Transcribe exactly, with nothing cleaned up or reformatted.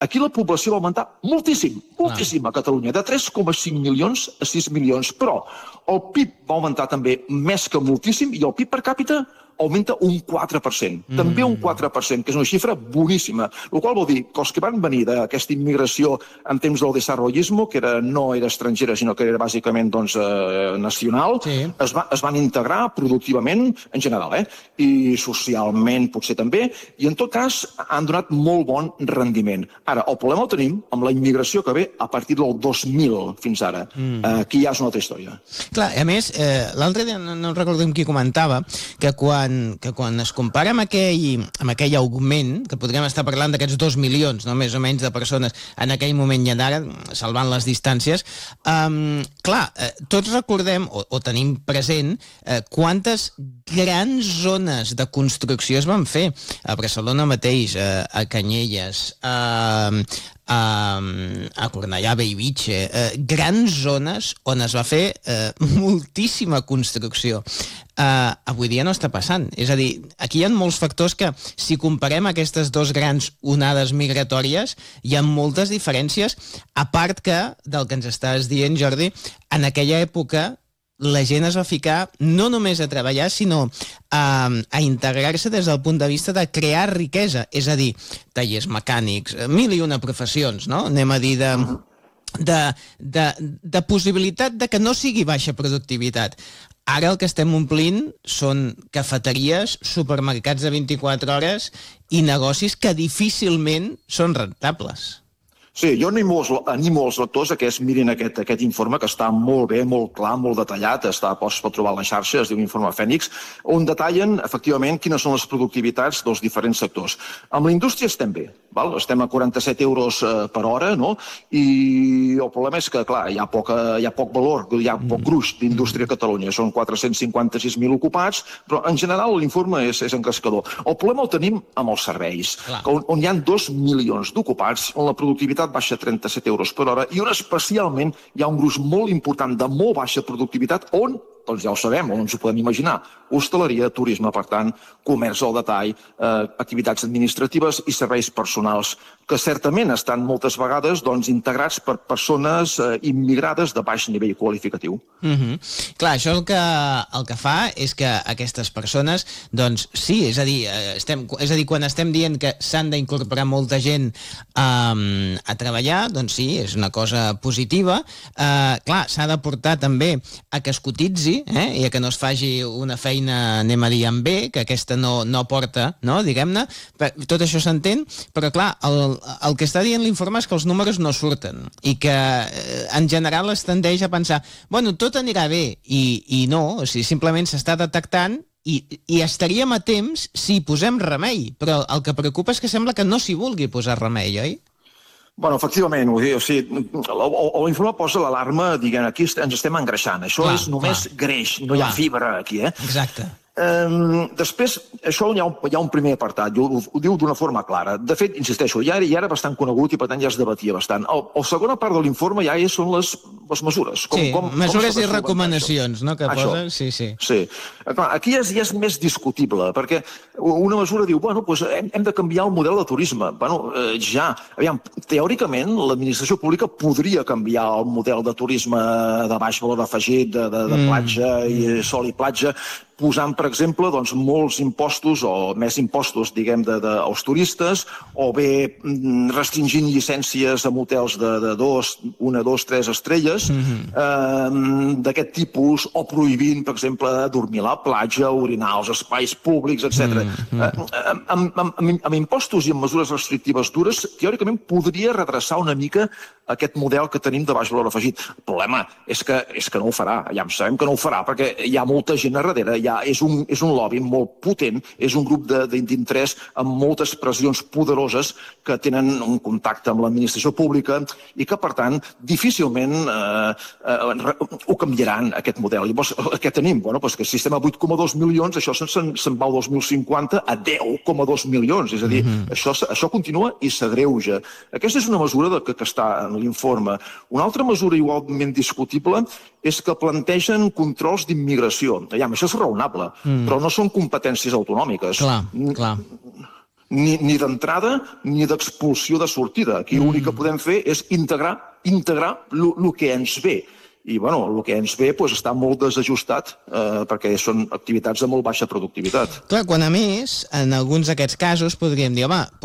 aquí la població va augmentar moltíssim, moltíssim a Catalunya, de tres coma cinc milions a sis milions, però el P I B va augmentar també més que moltíssim i el P I B per càpita augmenta un quatre per cent, mm. també un quatre per cent, que és una xifra boníssima, el qual vol dir que els que van venir d'aquesta immigració en temps del desarrollismo, que era, no era estrangera, sinó que era bàsicament doncs, eh, nacional, sí. es, va, es van integrar productivament en general, eh? I socialment potser també, i en tot cas han donat molt bon rendiment. Ara, el problema el tenim amb la immigració que ve a partir del dos mil fins ara. Mm. Eh, aquí ja és una altra història. Clar, a més, eh, l'altre dia no, no recordo qui comentava que quan que quan es compara amb aquell, amb aquell augment, que podríem estar parlant d'aquests dos milions, no, més o menys, de persones en aquell moment i en ara, salvant les distàncies, um, clar, eh, tots recordem, o, o tenim present, eh, quantes grans zones de construcció es van fer a Barcelona mateix, eh, a Canyelles, a, a, a Cornellà, Bellvitge, eh, grans zones on es va fer eh, moltíssima construcció. Uh, avui dia no està passant. És a dir, aquí hi ha molts factors que, si comparem aquestes dues grans onades migratòries, hi ha moltes diferències, a part que, del que ens estàs dient, Jordi, en aquella època la gent es va ficar no només a treballar, sinó a, a integrar-se des del punt de vista de crear riquesa, és a dir, tallers mecànics, mil i una professions, no? Anem a dir de... De, de, de possibilitat de que no sigui baixa productivitat. Ara el que estem omplint són cafeteries, supermercats de vint-i-quatre hores i negocis que difícilment són rentables. Sí, jo animo, animo els lectors a que es mirin aquest, aquest informe, que està molt bé, molt clar, molt detallat, està, pots pot trobar a la xarxa, es diu Informe Fènix, on detallen, efectivament, quines són les productivitats dels diferents sectors. Amb la indústria estem bé, val? Estem a quaranta-set euros per hora, no? I el problema és que, clar, hi ha, poca, hi ha poc valor, hi ha poc gruix d'indústria a Catalunya, són quatre-cents cinquanta-sis mil ocupats, però en general l'informe és, és encascador. El problema el tenim amb els serveis, on, on hi ha dos milions d'ocupats, on la productivitat baixa trenta-set euros per hora i on especialment hi ha un gruix molt important de molt baixa productivitat on, doncs ja ho sabem, on ens ho podem imaginar, hostaleria, turisme, per tant, comerç al detall, eh, activitats administratives i serveis personals, que certament estan moltes vegades doncs, integrats per persones eh, immigrades de baix nivell qualificatiu. Mm-hmm. Clar, això el que, el que fa és que aquestes persones, doncs sí, és a dir, estem, és a dir quan estem dient que s'han d'incorporar molta gent um, a treballar, doncs sí, és una cosa positiva. Uh, clar, s'ha de portar també a que es cotitzi, eh? I a que no es faci una feina, anem a dir, en B, que aquesta no, no porta, no? Diguem-ne, tot això s'entén, però clar, el, el que està dient l'informe és que els números no surten i que eh, en general es tendeix a pensar, bueno, tot anirà bé, i, i no, o sigui, simplement s'està detectant i, i estaríem a temps si posem remei, però el que preocupa és que sembla que no s'hi vulgui posar remei, oi? Bueno, efectivament, o sigui, l'informe posa l'alarma, diguem, aquí ens estem engreixant. Això clar, és només clar. greix, no clar. hi ha fibra aquí, eh? Exacte. Um, després, això hi ha, un, hi ha un primer apartat, ho, ho diu d'una forma clara. De fet, insisteixo, ja era, ja era bastant conegut i per tant ja es debatia bastant. El, el segona part de l'informe ja és, són les, les mesures. Com, sí, com, mesures com i recomanacions, això? No? Que això. posen, sí, sí. Sí. Clar, aquí ja és, ja és més discutible, perquè una mesura diu, bueno, doncs hem, hem de canviar el model de turisme. Bueno, eh, ja, aviam, teòricament l'administració pública podria canviar el model de turisme de baix valor afegit, de, de, de mm. platja i sol i platja, posant, per exemple, doncs, molts impostos o més impostos, diguem, de, de, als turistes, o bé restringint llicències a hotels de, de dos, una, dos, tres estrelles, mm-hmm. eh, d'aquest tipus, o prohibint, per exemple, dormir a la platja, orinar als espais públics, etcètera. Mm-hmm. Eh, amb, amb, amb, amb impostos i amb mesures restrictives dures, teòricament podria redreçar una mica aquest model que tenim de baix valor afegit. El problema és que, és que no ho farà, ja sabem que no ho farà, perquè hi ha molta gent a darrere, hi ha És un, és un lobby molt potent, és un grup d'interès amb moltes pressions poderoses que tenen un contacte amb l'administració pública i que, per tant, difícilment eh, eh, ho canviaran, aquest model. Llavors, què tenim? Bueno, doncs que si estem a vuit coma dos milions, això se'n se va al dos mil cinquanta a deu coma dos milions. És a dir, mm-hmm. això, això continua i s'agreuja. Aquesta és una mesura de, que, que està en l'informe. Una altra mesura igualment discutible és que plantegen controls d'immigració. Això és raonable, mm. però no són competències autonòmiques. Clar, clar. ni, ni d'entrada ni d'expulsió de sortida. Aquí mm. l'únic que podem fer és integrar, integrar el que ens ve. I, bueno, el que ens ve doncs, està molt desajustat eh, perquè són activitats de molt baixa productivitat. Clar, quan a més, en alguns d'aquests casos podríem dir, home,